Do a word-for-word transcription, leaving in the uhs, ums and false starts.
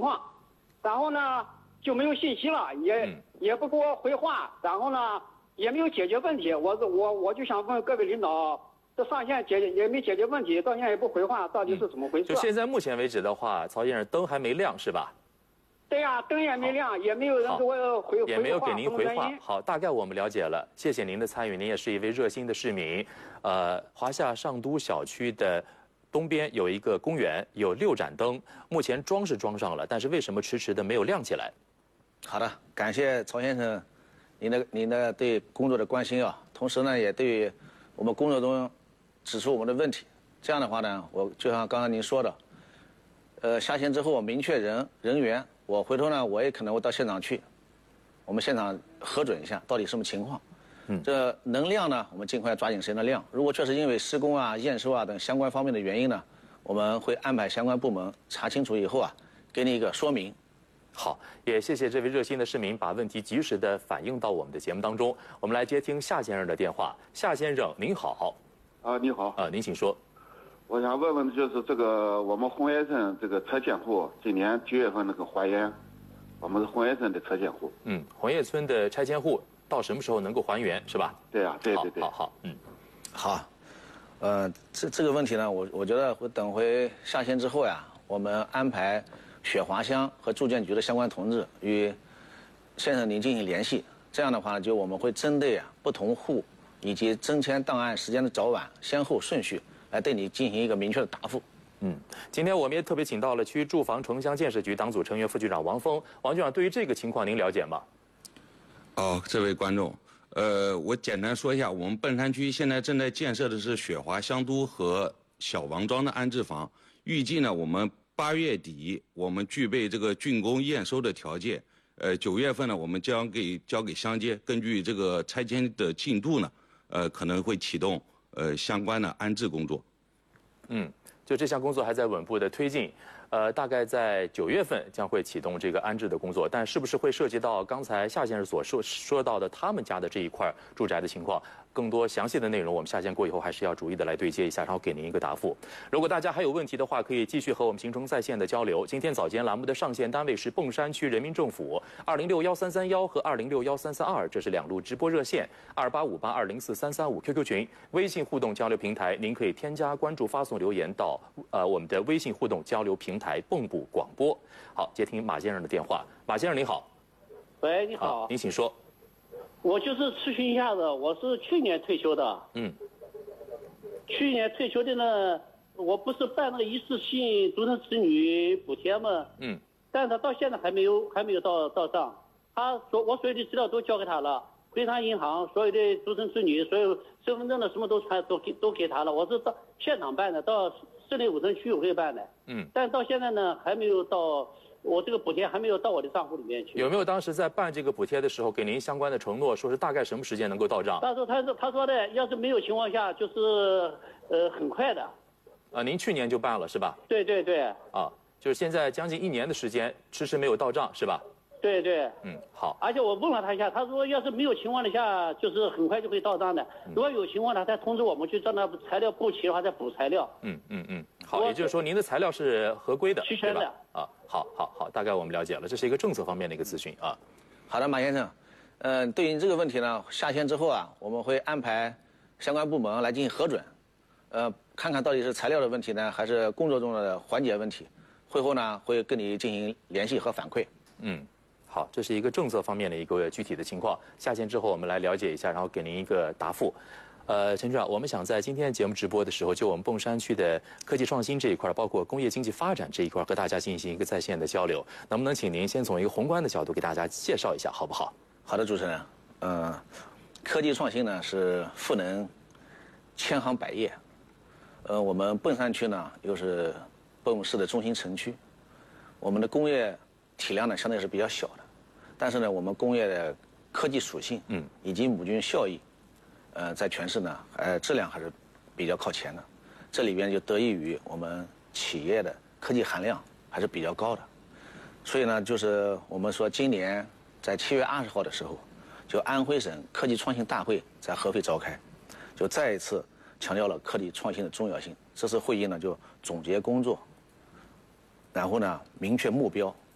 况，然后呢就没有信息了，也、嗯、也不给我回话，然后呢也没有解决问题。我我我就想问各位领导，这上线解决也没解决问题，到现在也不回话，到底是怎么回事？ 嗯、就现在目前为止的话，曹先生灯还没亮是吧？ 对呀、啊，灯也没亮，也没有人给我回回话， 也没有给您回话。好，大概我们了解了，谢谢您的参与。您也是一位热心的市民。呃，华夏上都小区的东边有一个公园，有六盏灯，目前装是装上了，但是为什么迟迟的没有亮起来？ 好的，感谢曹先生您的您的对工作的关心啊，同时呢也对我们工作中指出我们的问题。这样的话呢，我就像刚刚您说的，呃，下线之后明确人人员。我回头呢，我也可能会到现场去，我们现场核准一下到底什么情况。嗯，这能亮呢，我们尽快抓紧时间的亮。如果确实因为施工啊、验收啊等相关方面的原因呢，我们会安排相关部门查清楚以后啊，给你一个说明。 好，也谢谢这位热心的市民把问题及时的反映到我们的节目当中。我们来接听夏先生的电话。夏先生，您好。 啊，你好。 啊，您请说。 我想问问，就是这个我们红叶镇这个拆迁户，今年九月份那个还原，我们是红叶镇的拆迁户。 嗯，红叶村的拆迁户到什么时候能够还原，是吧？ 对呀、啊，对对对。 好，好，好，嗯， 好，呃，这这个问题呢，我我觉得会等回下线之后呀，我们安排雪华乡和住建局的相关同志与先生您进行联系。这样的话，就我们会针对啊不同户以及增迁档案时间的早晚、先后顺序。来对你进行一个明确的答复。 嗯，今天我们也特别请到了区住房城乡建设局党组成员副局长王峰。王局长，对于这个情况您了解吗？ 哦，这位观众，呃，我简单说一下，我们笨山区现在正在建设的是雪华香都和小王庄的安置房，预计呢，我们八月底我们具备这个竣工验收的条件，呃，九月份呢，我们将给交给乡街，根据这个拆迁的进度呢，呃，可能会启动。呃，相关的安置工作， 嗯，就这项工作还在稳步的推进，呃，大概在九月份将会启动这个安置的工作，但是不是会涉及到刚才夏先生所说说到的他们家的这一块住宅的情况？更多详细的内容，我们下线过以后还是要逐一的来对接一下，然后给您一个答复。如果大家还有问题的话，可以继续和我们形成在线的交流。今天早间栏目的上线单位是蹦山区人民政府二零六幺三三幺和二零六幺三三二，这是两路直播热线，二八五八二零四三三五 Q Q 群，微信互动交流平台，您可以添加关注、发送留言到呃我们的微信互动交流平台蚌埠广播。好，接听马先生的电话。马先生您好。 喂，你好。 啊、您请说。 我就是咨询一下子，我是去年退休的。 嗯。 去年退休的呢，我不是办那个一次性独生子女补贴吗？ 嗯。 但是到现在还没有还没有到到账。他说我所有的资料都交给他了，回他银行所有的独生子女所有身份证的什么都传都给都给他了。我是到现场办的，到市内五城区委会办的。 嗯。 但到现在呢，还没有到。我这个补贴还没有到我的账户里面去。 有没有当时在办这个补贴的时候给您相关的承诺，说是大概什么时间能够到账？ 他说他说他说的，要是没有情况下，就是呃很快的。 啊，您去年就办了是吧？ 对对对。 啊，就是现在将近一年的时间，迟迟没有到账是吧？ 对对。 嗯，好。 而且我问了他一下，他说要是没有情况的下，就是很快就会到账的。如果有情况，他再通知我们去让那材料不齐的话再补材料。 嗯嗯嗯。好，也就是说您的材料是合规的， 齐全的啊。好，好，好，大概我们了解了，这是一个政策方面的一个咨询啊。 好的，马先生，嗯、呃，对于这个问题呢，下线之后啊，我们会安排相关部门来进行核准，呃，看看到底是材料的问题呢，还是工作中的环节问题。会后呢，会跟你进行联系和反馈。 嗯。好，这是一个政策方面的一个具体的情况。下线之后，我们来了解一下，然后给您一个答复。呃，陈局长，我们想在今天节目直播的时候，就我们蹦山区的科技创新这一块，包括工业经济发展这一块，和大家进行一个在线的交流。能不能请您先从一个宏观的角度给大家介绍一下，好不好？ 好的，主持人。呃，科技创新呢是赋能千行百业。呃，我们蹦山区呢又是蹦市的中心城区，我们的工业体量呢相对是比较小的，但是呢，我们工业的科技属性，嗯，以及母菌效益。呃，在全市呢，呃，质量还是比较靠前的，这里边就得益于我们企业的科技含量还是比较高的，所以呢，就是我们说今年在七月二十号的时候，就安徽省科技创新大会在合肥召开，就再一次强调了科技创新的重要性。这次会议呢，就总结工作，然后呢，明确目标，